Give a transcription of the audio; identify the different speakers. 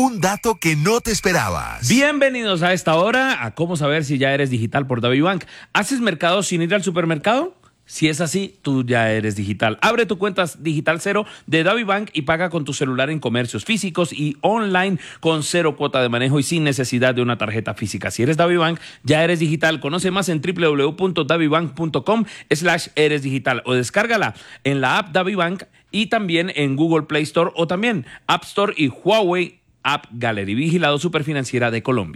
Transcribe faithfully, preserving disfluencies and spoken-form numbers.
Speaker 1: Un dato que no te esperabas.
Speaker 2: Bienvenidos a esta hora a cómo saber si ya eres digital por DaviBank. ¿Haces mercado sin ir al supermercado? Si es así, tú ya eres digital. Abre tu cuenta Digital Cero de DaviBank y paga con tu celular en comercios físicos y online con cero cuota de manejo y sin necesidad de una tarjeta física. Si eres DaviBank, ya eres digital. Conoce más en w w w punto davibank punto com slash eres digital o descárgala en la app DaviBank y también en Google Play Store o también App Store y Huawei App Gallery. Vigilado Superfinanciera de Colombia.